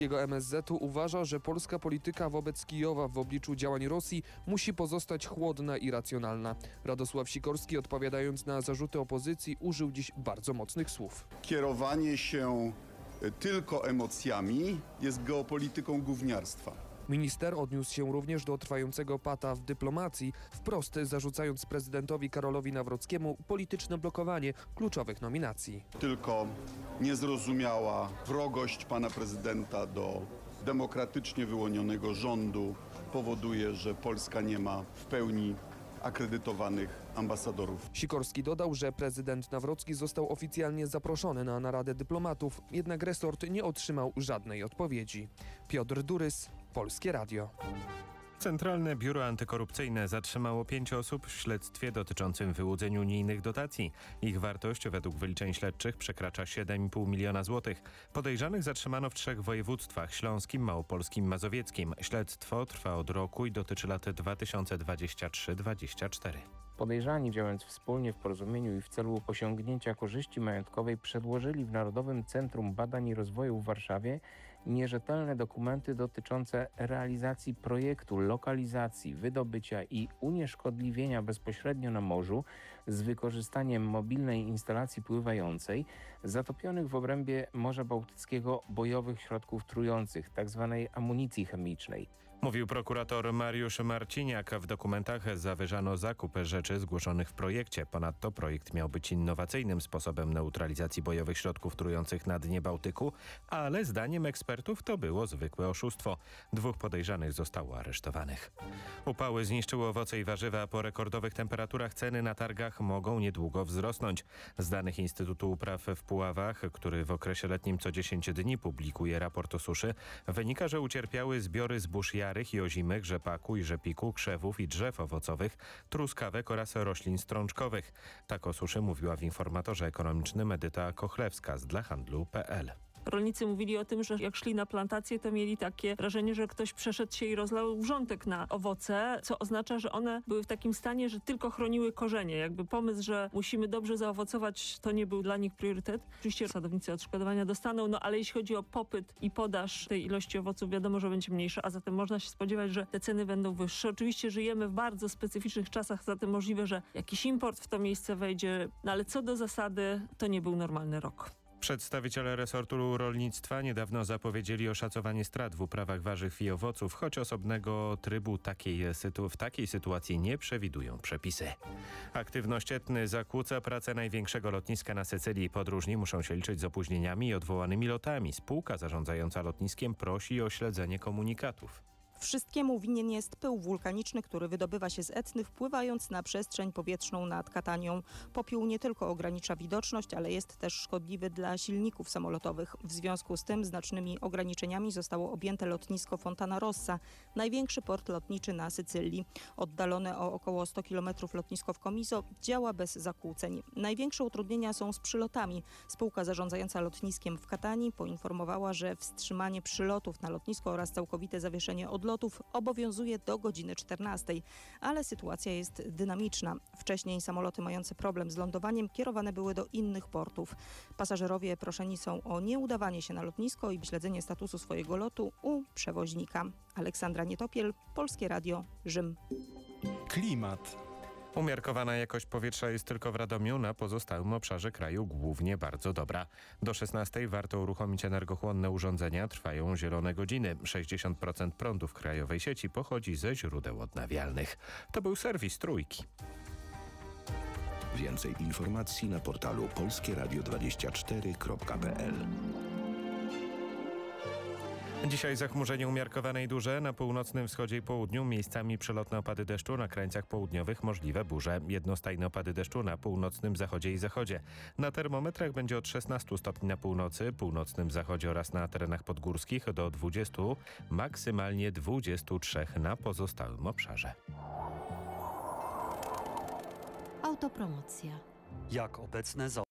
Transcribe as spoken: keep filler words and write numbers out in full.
Jego M S Z u uważa, że polska polityka wobec Kijowa w obliczu działań Rosji musi pozostać chłodna i racjonalna. Radosław Sikorski, odpowiadając na zarzuty opozycji, użył dziś bardzo mocnych słów. Kierowanie się tylko emocjami jest geopolityką gówniarstwa. Minister odniósł się również do trwającego pata w dyplomacji, wprost zarzucając prezydentowi Karolowi Nawrockiemu polityczne blokowanie kluczowych nominacji. Tylko niezrozumiała wrogość pana prezydenta do demokratycznie wyłonionego rządu powoduje, że Polska nie ma w pełni akredytowanych ambasadorów. Sikorski dodał, że prezydent Nawrocki został oficjalnie zaproszony na naradę dyplomatów, jednak resort nie otrzymał żadnej odpowiedzi. Piotr Durys, Polskie Radio. Centralne Biuro Antykorupcyjne zatrzymało pięć osób w śledztwie dotyczącym wyłudzeń unijnych dotacji. Ich wartość według wyliczeń śledczych przekracza siedem i pół miliona złotych. Podejrzanych zatrzymano w trzech województwach: śląskim, małopolskim, mazowieckim. Śledztwo trwa od roku i dotyczy lat dwa tysiące dwudziestego trzeciego do dwudziestego czwartego. Podejrzani, działając wspólnie w porozumieniu i w celu osiągnięcia korzyści majątkowej, przedłożyli w Narodowym Centrum Badań i Rozwoju w Warszawie nierzetelne dokumenty dotyczące realizacji projektu lokalizacji, wydobycia i unieszkodliwienia bezpośrednio na morzu z wykorzystaniem mobilnej instalacji pływającej zatopionych w obrębie Morza Bałtyckiego bojowych środków trujących, tzw. amunicji chemicznej. Mówił prokurator Mariusz Marciniak. W dokumentach zawyżano zakup rzeczy zgłoszonych w projekcie. Ponadto projekt miał być innowacyjnym sposobem neutralizacji bojowych środków trujących na dnie Bałtyku, ale zdaniem ekspertów to było zwykłe oszustwo. Dwóch podejrzanych zostało aresztowanych. Upały zniszczyły owoce i warzywa. Po rekordowych temperaturach ceny na targach mogą niedługo wzrosnąć. Z danych Instytutu Upraw w Puławach, który w okresie letnim co dziesięć dni publikuje raport o suszy, wynika, że ucierpiały zbiory zbóż jarych i ozimych, rzepaku i rzepiku, krzewów i drzew owocowych, truskawek oraz roślin strączkowych. Tak o suszy mówiła w informatorze ekonomicznym Edyta Kochlewska z dla handlu kropka p l. Rolnicy mówili o tym, że jak szli na plantację, to mieli takie wrażenie, że ktoś przeszedł się i rozlał wrzątek na owoce, co oznacza, że one były w takim stanie, że tylko chroniły korzenie. Jakby pomysł, że musimy dobrze zaowocować, to nie był dla nich priorytet. Oczywiście sadownicy odszkodowania dostaną, no ale jeśli chodzi o popyt i podaż tej ilości owoców, wiadomo, że będzie mniejsza, a zatem można się spodziewać, że te ceny będą wyższe. Oczywiście żyjemy w bardzo specyficznych czasach, zatem możliwe, że jakiś import w to miejsce wejdzie, no ale co do zasady, to nie był normalny rok. Przedstawiciele resortu rolnictwa niedawno zapowiedzieli oszacowanie strat w uprawach warzyw i owoców, choć osobnego trybu takiej sytu- w takiej sytuacji nie przewidują przepisy. Aktywność Etny zakłóca pracę największego lotniska na Sycylii. Podróżni muszą się liczyć z opóźnieniami i odwołanymi lotami. Spółka zarządzająca lotniskiem prosi o śledzenie komunikatów. Wszystkiemu winien jest pył wulkaniczny, który wydobywa się z Etny, wpływając na przestrzeń powietrzną nad Katanią. Popiół nie tylko ogranicza widoczność, ale jest też szkodliwy dla silników samolotowych. W związku z tym znacznymi ograniczeniami zostało objęte lotnisko Fontana Rossa, największy port lotniczy na Sycylii. Oddalone o około sto kilometrów lotnisko w Comiso działa bez zakłóceń. Największe utrudnienia są z przylotami. Spółka zarządzająca lotniskiem w Katanii poinformowała, że wstrzymanie przylotów na lotnisko oraz całkowite zawieszenie odlotów obowiązuje do godziny czternastej, ale sytuacja jest dynamiczna. Wcześniej samoloty mające problem z lądowaniem kierowane były do innych portów. Pasażerowie proszeni są o nieudawanie się na lotnisko i śledzenie statusu swojego lotu u przewoźnika. Aleksandra Nietopiel, Polskie Radio, Rzym. Klimat. Umiarkowana jakość powietrza jest tylko w Radomiu, na pozostałym obszarze kraju głównie bardzo dobra. Do szesnastej warto uruchomić energochłonne urządzenia, trwają zielone godziny. sześćdziesiąt procent prądu w krajowej sieci pochodzi ze źródeł odnawialnych. To był serwis Trójki. Więcej informacji na portalu polskie radio dwadzieścia cztery kropka p l. Dzisiaj zachmurzenie umiarkowane i duże. Na północnym wschodzie i południu miejscami przelotne opady deszczu, na krańcach południowych możliwe burze. Jednostajne opady deszczu na północnym zachodzie i zachodzie. Na termometrach będzie od szesnastu stopni na północy, północnym zachodzie oraz na terenach podgórskich do dwudziestu, maksymalnie dwudziestu trzech na pozostałym obszarze. Autopromocja. Jak obecne